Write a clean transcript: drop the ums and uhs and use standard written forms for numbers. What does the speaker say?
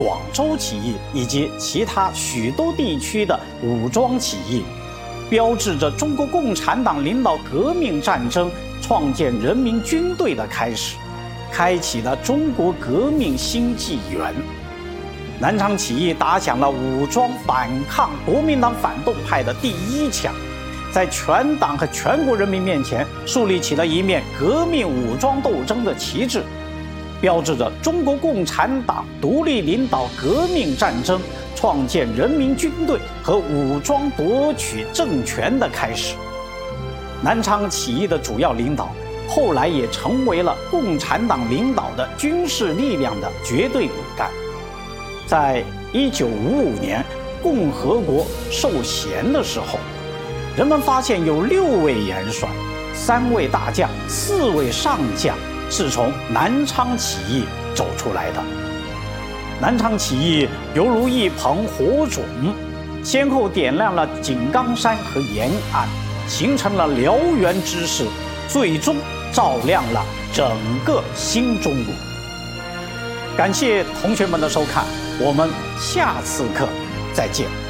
广州起义以及其他许多地区的武装起义，标志着中国共产党领导革命战争、创建人民军队的开始，开启了中国革命新纪元。南昌起义打响了武装反抗国民党反动派的第一枪，在全党和全国人民面前树立起了一面革命武装斗争的旗帜，标志着中国共产党独立领导革命战争、创建人民军队和武装夺取政权的开始。南昌起义的主要领导，后来也成为了共产党领导的军事力量的绝对骨干。在1955年共和国授衔的时候，人们发现有6位元帅、3位大将、4位上将是从南昌起义走出来的。南昌起义犹如一捧火种，先后点亮了井冈山和延安，形成了燎原之势，最终照亮了整个新中国。感谢同学们的收看，我们下次课再见。